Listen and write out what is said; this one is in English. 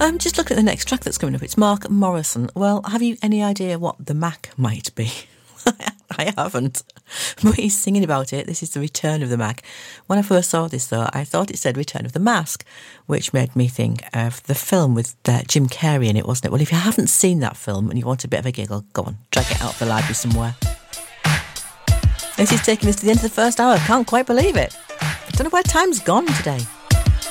I'm just looking at the next track that's coming up. It's Mark Morrison. Well, have you any idea what the Mac might be? I haven't. But he's singing about it. This is the Return of the Mac. When I first saw this, though, I thought it said Return of the Mask, which made me think of the film with Jim Carrey in it, wasn't it? Well, if you haven't seen that film and you want a bit of a giggle, go on, drag it out of the library somewhere. This is taking us to the end of the first hour. Can't quite believe it. I don't know where time's gone today.